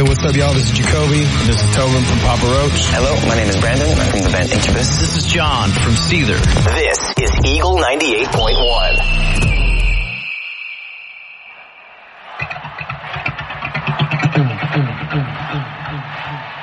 what's up, y'all? This is Jacoby. This is Tobin from Papa Roach. Hello, my name is Brandon. I'm from the band Incubus. This is John from Seether. This is Eagle 98.1.